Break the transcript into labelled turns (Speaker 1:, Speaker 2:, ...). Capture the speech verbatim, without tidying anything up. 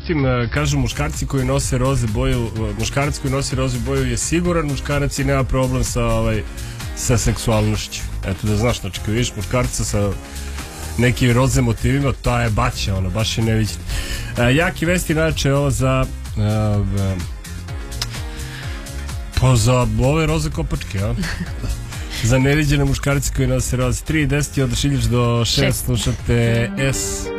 Speaker 1: međutim, kažu muškarci koji nose roze boju, muškarac koji nosi roze boju je siguran muškarac i nema problem sa, ovaj, sa seksualnošću. Eto da znaš, znači kad vidiš muškarca sa nekim roze motivima, to je baća, ono, baš je neviđen. E, jaki vesti, inače, ovo za e, pa za ove roze kopačke, ja? Za neviđene muškarci koji nose roze. Tri i deset odašiljaš do šest, slušate S